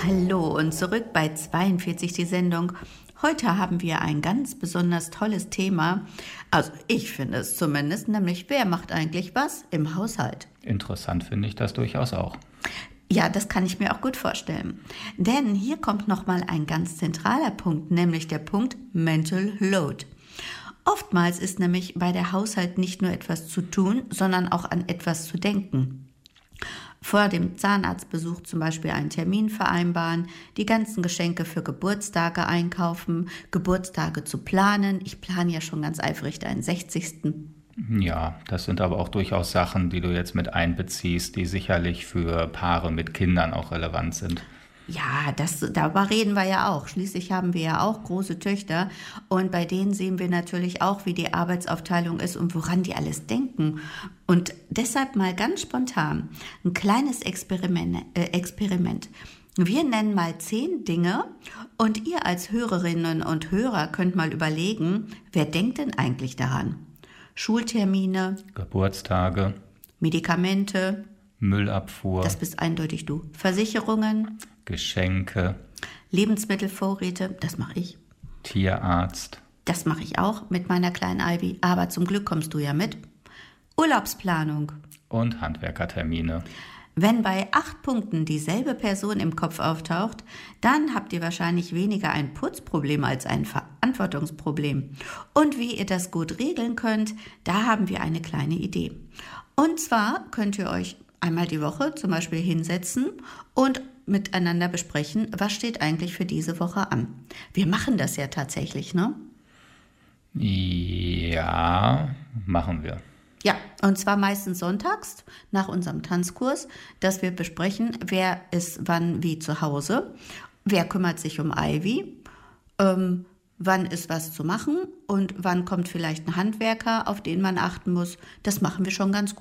Hallo und zurück bei 42 die Sendung. Heute haben wir ein ganz besonders tolles Thema. Also ich finde es zumindest, nämlich wer macht eigentlich was im Haushalt? Interessant finde ich das durchaus auch. Ja, das kann ich mir auch gut vorstellen. Denn hier kommt nochmal ein ganz zentraler Punkt, nämlich der Punkt Mental Load. Oftmals ist nämlich bei der Haushalt nicht nur etwas zu tun, sondern auch an etwas zu denken. Vor dem Zahnarztbesuch zum Beispiel einen Termin vereinbaren, die ganzen Geschenke für Geburtstage einkaufen, Geburtstage zu planen. Ich plane ja schon ganz eifrig deinen 60. Ja, das sind aber auch durchaus Sachen, die du jetzt mit einbeziehst, die sicherlich für Paare mit Kindern auch relevant sind. Ja, darüber reden wir ja auch. Schließlich haben wir ja auch große Töchter und bei denen sehen wir natürlich auch, wie die Arbeitsaufteilung ist und woran die alles denken. Und deshalb mal ganz spontan ein kleines Experiment. Wir nennen mal 10 Dinge und ihr als Hörerinnen und Hörer könnt mal überlegen, wer denkt denn eigentlich daran? Schultermine, Geburtstage, Medikamente, Müllabfuhr, das bist eindeutig du, Versicherungen, Geschenke, Lebensmittelvorräte, das mache ich. Tierarzt, Das mache ich auch mit meiner kleinen Ivy, aber zum Glück kommst du ja mit. Urlaubsplanung. und Handwerkertermine. Wenn bei 8 Punkten dieselbe Person im Kopf auftaucht, dann habt ihr wahrscheinlich weniger ein Putzproblem als ein Verantwortungsproblem. Und wie ihr das gut regeln könnt, da haben wir eine kleine Idee. Und zwar könnt ihr euch einmal die Woche zum Beispiel hinsetzen und miteinander besprechen, was steht eigentlich für diese Woche an. Wir machen das ja tatsächlich, ne? Ja, machen wir. Ja, und zwar meistens sonntags nach unserem Tanzkurs, dass wir besprechen, wer ist wann wie zu Hause, wer kümmert sich um Ivy, wann ist was zu machen und wann kommt vielleicht ein Handwerker, auf den man achten muss. Das machen wir schon ganz gut.